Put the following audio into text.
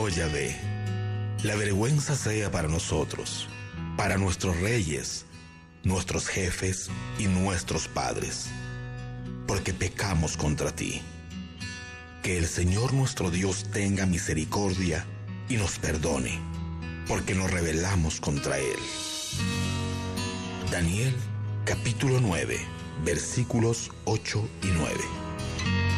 Oh Yahvé, la vergüenza sea para nosotros, para nuestros reyes, nuestros jefes y nuestros padres, porque pecamos contra ti. Que el Señor nuestro Dios tenga misericordia y nos perdone, porque nos rebelamos contra Él. Daniel, capítulo 9, versículos 8 y 9.